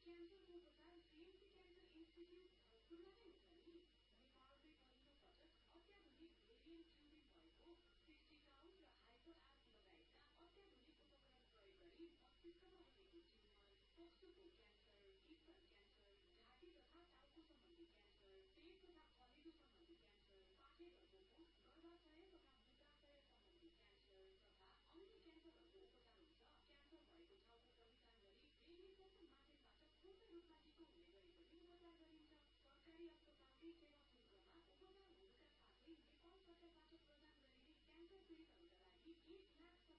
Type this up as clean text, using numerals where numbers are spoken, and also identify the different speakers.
Speaker 1: क्यान्सरको उपचार CMC cancer institute खुल्लामै हुन्छ नि। नेपालकै पहिलो पटक अत्याधुनिक भेरिएन्ट ट्युबिङ भएको सिस्टिकाउट र हाइपर आर्क लगायतका अत्याधुनिक उपकरण प्रयोग गरी मस्तिष्कमा रहेको ट्युमर, फोक्सोको क्यान्सर, स्तन क्यान्सर, घाँटी तथा टाउको सम्बन्धी क्यान्सर, पेट तथा कलेजो सम्बन्धी क्यान्सर, पाठेघरको कोष, गर्भाशय तथा मूत्राशय सम्बन्धी क्यान्सर तथा अन्य क्यान्सरहरूको उपचार हुन्छ। क्यान्सर भएको ठाउँको पहिचान गरी रेडिएसनको माध्यमबाट पूर्ण रूपमा निको हुने गरी पनि उपचार गरिन्छ। सरकारी अस्पतालकै सेवा शुल्कमा उपचार हुनुका साथै नेपाल सरकारबाट प्रदान गरिने क्यान्सर पीडितहरूका लागि 1 लाख